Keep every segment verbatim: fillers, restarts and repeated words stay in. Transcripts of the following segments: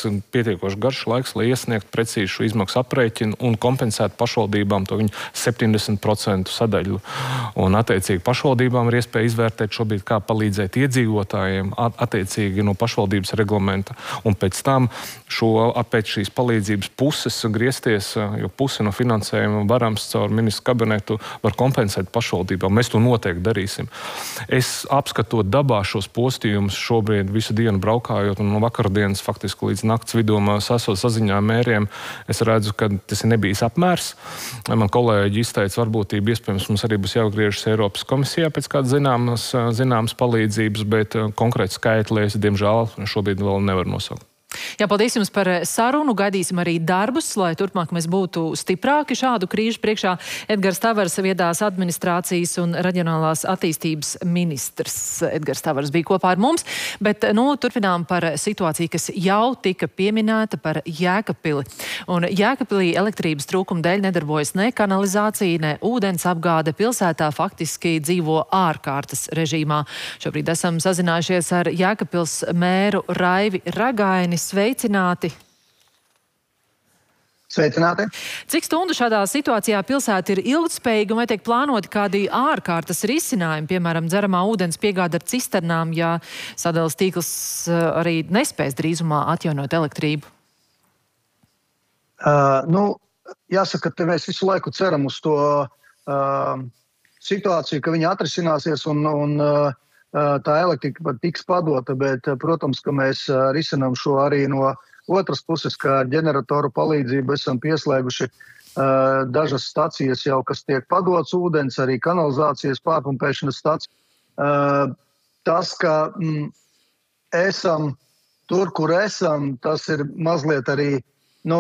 pietiekoši garš laiks, lai iesniegtu precīzi šo izmaksu aprēķinu un kompensētu pašvaldībām to viņu septiņdesmit procentu sadaļu. Un attiecīgi pašvaldībām ir iespēja izvērtēt šobrīd, kā palīdzēt iedzīvotājiem attiecīgi no pašvaldības reglamenta. Un pēc tam šo, pēc šīs palīdzības puses griezties, jo pusi no finansējuma varams caur ministru kabinetu var kompensēt pašvaldībām. Mēs to noteikti darīsim. Es apskatot dabā šos postījumus šobrīd visu dienu braukājot un no vakardienas faktiski līdz nakts vidum sasot saziņā mēriem, es redzu, ka tas ir nebijis apmērs. Man kolēģi izteica varbūtību, iespējams, mums arī būs jāgriežas Eiropas komisijā pēc kādas zināmas, zināmas palīdzības, bet konkrēti skaitli es, diemžēl, šobrīd vēl nevaru nosaukt. Jā, paldies jums par sarunu. Gaidīsim arī darbus, lai turpmāk mēs būtu stiprāki šādu krīžu priekšā. Edgars Tavars, viedās administrācijas un reģionālās attīstības ministrs. Edgars Tavars bija kopā ar mums, bet nu, turpinām par situāciju, kas jau tika pieminēta, par Jēkabpili. Un Jēkabpilī elektrības trūkuma dēļ nedarbojas ne kanalizācija, ne ūdens apgāde. Pilsētā faktiski dzīvo ārkārtas režīmā. Šobrīd esam sazinājušies ar Jēkabpils mēru Raivi Ragaini. Sveicināti! Sveicināti! Cik stundu šādā situācijā pilsēta ir ilgtspējīga un vai tiek plānoti kādi ārkārtas risinājumi, piemēram, dzeramā ūdens piegāde ar cisternām, ja sadales tīkls arī nespēs drīzumā atjaunot elektrību? Uh, nu, jāsaka, ka mēs visu laiku ceram uz to uh, situāciju, ka viņa atrisināsies un, un uh, tā elektrika tiks padota, bet, protams, ka mēs risinām šo arī no otras puses, ka ar ģeneratoru palīdzību esam pieslēguši uh, dažas stacijas jau, kas tiek padots ūdens, arī kanalizācijas pārpumpēšanas stacijas. Uh, tas, ka mm, esam tur, kur esam, tas ir mazliet arī no,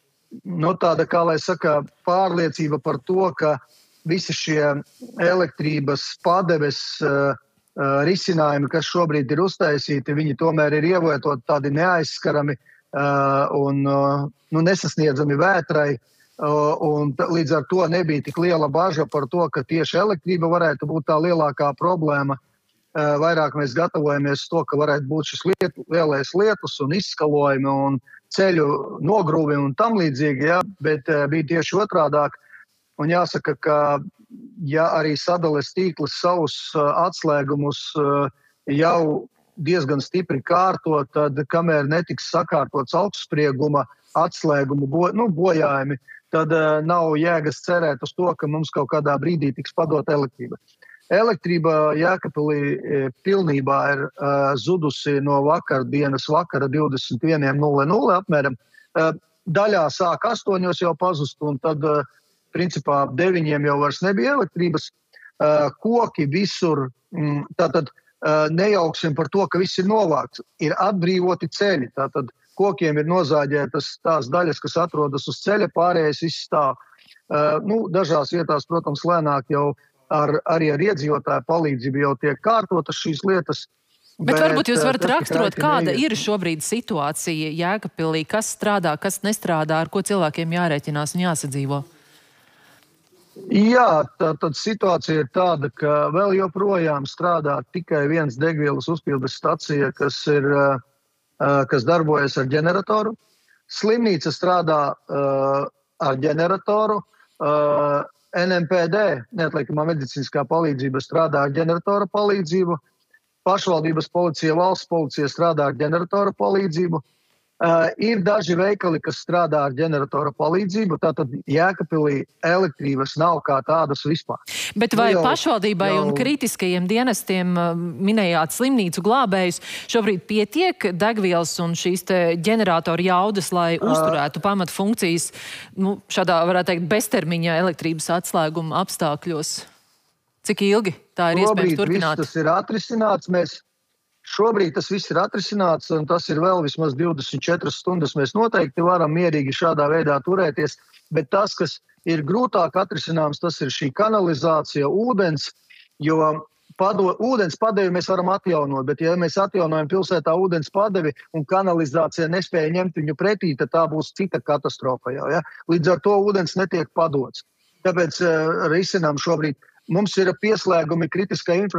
no tāda, kā lai saka, pārliecība par to, ka visi šie elektrības padeves uh, risinājumi, kas šobrīd ir uztaisīti, viņi tomēr ir ievietot tādi neaizskarami uh, un uh, nu, nesasniedzami vētrai. Uh, un līdz ar to nebija tik liela baža par to, ka tieši elektrība varētu būt tā lielākā problēma. Uh, vairāk mēs gatavojamies to, ka varētu būt šis lietu, lielais lietus un izskalojumi un ceļu nogrūvi un tam līdzīgi, ja? Bet uh, bija tieši otrādāk. Un jāsaka, ka ja arī sadales tīkls savus atslēgumus jau diezgan stipri kārto, tad kamēr netiks sakārtots augstsprieguma atslēgumu bo, nu, bojājumi, tad nav jēgas cerēt uz to, ka mums kaut kādā brīdī tiks padot elektrība. Elektrība Jēkabpilī pilnībā ir uh, zudusi no vakardienas vakara divdesmit viena nulle nulle apmēram. Uh, daļā sāk astoņos jau pazust un tad uh, principā deviņiem jau vairs nebija elektrības, uh, koki visur, mm, tātad uh, nejauksim par to, ka viss ir novākts, ir atbrīvoti ceļi, tātad kokiem ir nozāģētas tās daļas, kas atrodas uz ceļa, pārējais viss stāv. Uh, nu, dažās vietās, protams, lēnāk jau ar, arī ar iedzīvotāju palīdzību jau tiek kārtotas šīs lietas. Bet, bet varbūt jūs varat raksturot, kāda ir šobrīd situācija Jēkabpilī, kas strādā, kas nestrādā, ar ko cilvēkiem jārēķinās un jāsadzīvo? Jā, tā tad situācija ir tāda, ka vēl joprojām strādā tikai viens degvielas uzpildes stacija, kas, ir, kas darbojas ar ģeneratoru. Slimnīca strādā ar ģeneratoru. N M P D, neatliekamā medicīniskā palīdzība, strādā ar ģeneratoru palīdzību. Pašvaldības policija, valsts policija strādā ar ģeneratoru palīdzību. Uh, ir daži veikali, kas strādā ar ģeneratoru palīdzību, tātad Jēkabpilī elektrības nav kā tādas vispār. Bet vai nu, jau, pašvaldībai jau... un kritiskajiem dienestiem minējāt slimnīcu glābējus šobrīd pietiek degvielas un šīs te ģeneratoru jaudas, lai uh, uzturētu pamat funkcijas nu, šādā, varētu teikt, beztermiņa elektrības atslēguma apstākļos? Cik ilgi tā ir iespējams turpināt? Šobrīd viss tas ir atrisināts. Mēs Šobrīd tas viss ir atrisināts, un tas ir vēl vismaz divdesmit četras stundas. Mēs noteikti varam mierīgi šādā veidā turēties, bet tas, kas ir grūtāk atrisināms, tas ir šī kanalizācija, ūdens, jo pado, ūdens padevi mēs varam atjaunot, bet ja mēs atjaunojam pilsētā ūdens padevi un kanalizācija nespēja ņemt viņu pretī, tad tā būs cita katastrofa jau, ja? Līdz ar to ūdens netiek padots. Tāpēc uh, risinām šobrīd. Mums ir pieslēgumi kritiskai infrastruktūrai.